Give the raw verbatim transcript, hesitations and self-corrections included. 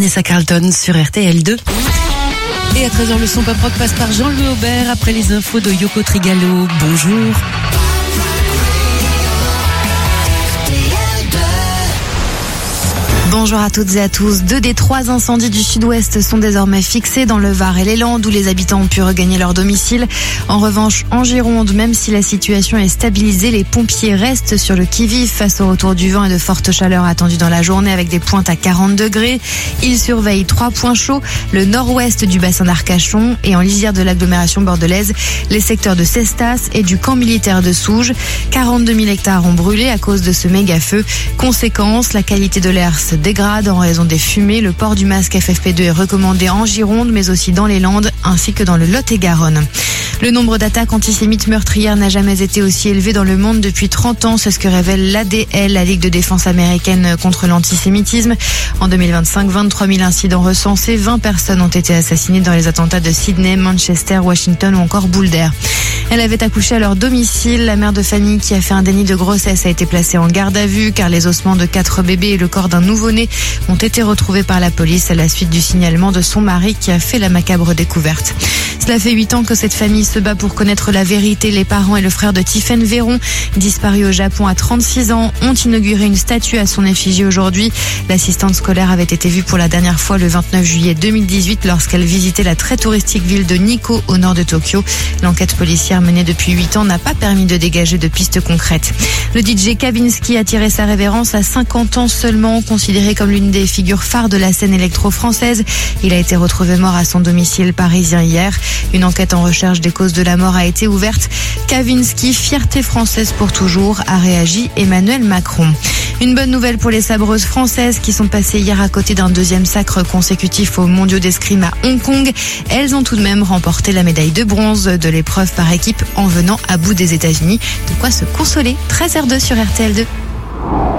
Vanessa Carlton sur R T L deux. Et à treize heures, le son pop rock passe par Jean-Louis Aubert après les infos de Yoko Trigalo. Bonjour. Bonjour à toutes et à tous. Deux des trois incendies du sud-ouest sont désormais fixés dans le Var et les Landes où les habitants ont pu regagner leur domicile. En revanche, en Gironde, même si la situation est stabilisée, les pompiers restent sur le qui-vive face au retour du vent et de fortes chaleurs attendues dans la journée avec des pointes à quarante degrés. Ils surveillent trois points chauds, le nord-ouest du bassin d'Arcachon et en lisière de l'agglomération bordelaise, les secteurs de Cestas et du camp militaire de Souges. quarante-deux mille hectares ont brûlé à cause de ce méga-feu. Conséquence, la qualité de l'air se dégrade en raison des fumées. Le port du masque F F P deux est recommandé en Gironde, mais aussi dans les Landes, ainsi que dans le Lot-et-Garonne. Le nombre d'attaques antisémites meurtrières n'a jamais été aussi élevé dans le monde depuis trente ans. C'est ce que révèle l'A D L, la Ligue de défense américaine contre l'antisémitisme. En deux mille vingt-cinq, vingt-trois mille incidents recensés. vingt personnes ont été assassinées dans les attentats de Sydney, Manchester, Washington ou encore Boulder. Elle avait accouché à leur domicile. La mère de famille qui a fait un déni de grossesse a été placée en garde à vue car les ossements de quatre bébés et le corps d'un nouveau-né ont été retrouvés par la police à la suite du signalement de son mari qui a fait la macabre découverte. Cela fait huit ans que cette famille se bat pour connaître la vérité. Les parents et le frère de Tiffaine Véron, disparu au Japon à trente-six ans, ont inauguré une statue à son effigie aujourd'hui. L'assistante scolaire avait été vue pour la dernière fois le vingt-neuf juillet deux mille dix-huit lorsqu'elle visitait la très touristique ville de Nikko au nord de Tokyo. L'enquête policière menée depuis huit ans n'a pas permis de dégager de pistes concrètes. Le D J Kavinsky a tiré sa révérence à cinquante ans seulement, considéré comme l'une des figures phares de la scène électro-française. Il a été retrouvé mort à son domicile parisien hier. Une enquête en recherche des causes de la mort a été ouverte. Kavinsky, fierté française pour toujours, a réagi Emmanuel Macron. Une bonne nouvelle pour les sabreuses françaises qui sont passées hier à côté d'un deuxième sacre consécutif aux mondiaux d'escrime à Hong Kong. Elles ont tout de même remporté la médaille de bronze de l'épreuve par équipe en venant à bout des États-Unis. De quoi se consoler. treize heures deux sur R T L deux.